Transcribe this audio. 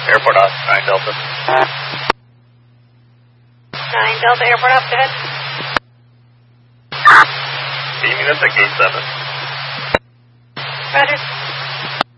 Airport off, 9 Delta. 9 Delta, airport off, go ahead. Can you meet us at gate 7? Roger.